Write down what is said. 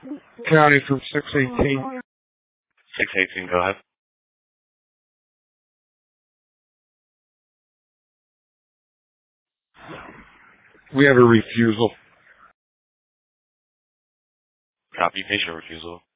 County from 618. 618, go ahead. We have a refusal. Copy, patient refusal.